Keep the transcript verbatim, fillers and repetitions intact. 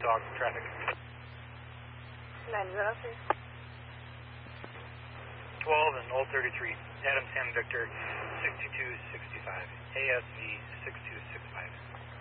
dog traffic. nine zero three. twelve and Old thirty-three. Adam Sam Victor, sixty-two sixty-five. A S V six two six five.